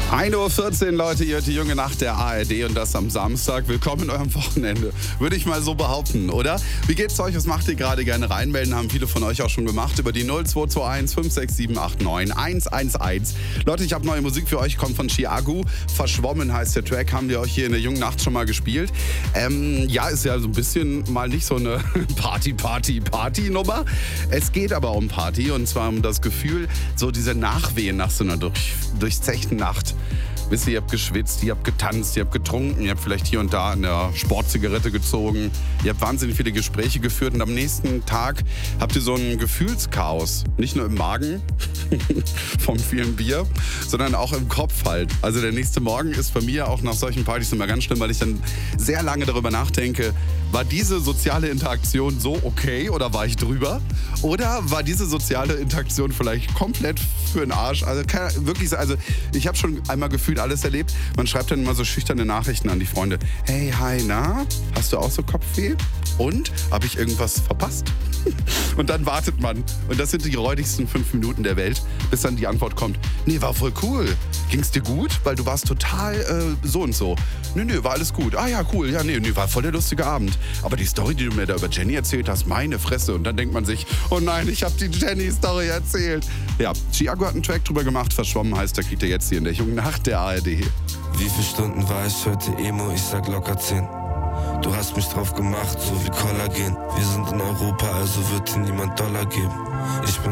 1:14 Uhr, Leute, ihr hört die junge Nacht der ARD und das am Samstag. Willkommen in eurem Wochenende, würde ich mal so behaupten, oder? Wie geht's euch? Was macht ihr gerade? Gerne reinmelden, haben viele von euch auch schon gemacht über die 0221 567 89 111. Leute, ich habe neue Musik für euch, kommt von Chiago. Verschwommen heißt der Track, haben wir euch hier in der jungen Nacht schon mal gespielt. Ja, ist ja so ein bisschen mal nicht so eine Party-Nummer. Es geht aber um Party und zwar um das Gefühl, so diese Nachwehen nach so einer durchzechten Nacht. Wisst ihr, ihr habt geschwitzt, ihr habt getanzt, ihr habt getrunken, ihr habt vielleicht hier und da eine Sportzigarette gezogen, ihr habt wahnsinnig viele Gespräche geführt und am nächsten Tag habt ihr so ein Gefühlschaos. Nicht nur im Magen vom vielen Bier, sondern auch im Kopf halt. Also der nächste Morgen ist bei mir auch nach solchen Partys immer ganz schlimm, weil ich dann sehr lange darüber nachdenke, war diese soziale Interaktion so okay oder war ich drüber? Oder war diese soziale Interaktion vielleicht komplett für den Arsch? Also ich habe schon einmal gefühlt alles erlebt. Man schreibt dann immer so schüchterne Nachrichten an die Freunde. Hey, hi, na? Hast du auch so Kopfweh? Und? Habe ich irgendwas verpasst? Und dann wartet man. Und das sind die räudigsten 5 Minuten der Welt, bis dann die Antwort kommt. Nee, war voll cool. Ging's dir gut? Weil du warst total so und so. Nee, war alles gut. Ah ja, cool. Ja, nee, war voll der lustige Abend. Aber die Story, die du mir da über Jenny erzählt hast, meine Fresse. Und dann denkt man sich, oh nein, ich habe die Jenny-Story erzählt. Ja, Chiago hat einen Track drüber gemacht. Verschwommen heißt, da kriegt ihr jetzt hier in der jungen Nacht der ARD. Wie viele Stunden war ich heute Emo? Ich sag locker 10. Du hast mich drauf gemacht, so wie Kollagen. Wir sind in Europa, also wird dir niemand Dollar geben. Ich bin